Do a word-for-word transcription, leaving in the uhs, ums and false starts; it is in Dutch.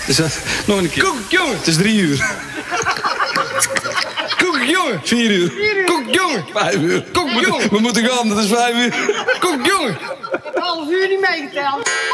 Dus, uh, nog een keer. Koek, jongen. Het is drie uur. Koek, jongen. Vier uur. Koek, jongen. Vijf uur. Koek, jongen. We moeten gaan, dat is vijf uur. Koek, jongen. Ik heb half uur niet meegeteld.